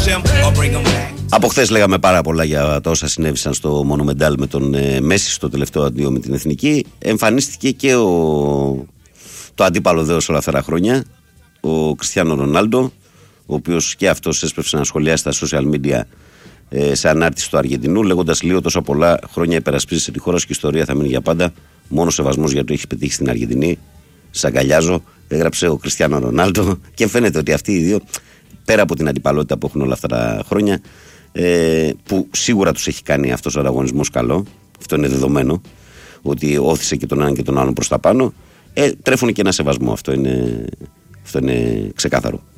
Από χθες λέγαμε πάρα πολλά για τα όσα συνέβησαν στο Monumental με τον Μέση στο τελευταίο αντίο με την Εθνική. Εμφανίστηκε και το αντίπαλο δέος όλα αυτά τα χρόνια, ο Κριστιάνο Ρονάλντο, ο οποίος και αυτός έσπευσε να σχολιάσει στα social media σε ανάρτηση του Αργεντινού, λέγοντας λίγο τόσα πολλά χρόνια υπερασπίζεσαι τη χώρα σου και η ιστορία θα μείνει για πάντα. Μόνο σεβασμός για το έχει πετύχει στην Αργεντινή. Σ' αγκαλιάζω, έγραψε ο Κριστιάνο Ρονάλντο και φαίνεται ότι αυτοί οι δύο, πέρα από την αντιπαλότητα που έχουν όλα αυτά τα χρόνια, που σίγουρα τους έχει κάνει αυτός ο ανταγωνισμός καλό, αυτό είναι δεδομένο, ότι όθησε και τον έναν και τον άλλον προς τα πάνω, τρέφουν και ένα σεβασμό. Αυτό είναι ξεκάθαρο.